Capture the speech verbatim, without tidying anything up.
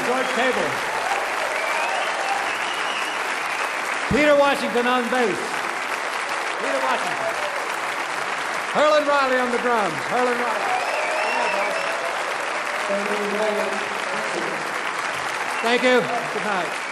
George Cable. Peter Washington on bass. Peter Washington. Herlin Riley on the drums. Herlin Riley. Thank you. Good night.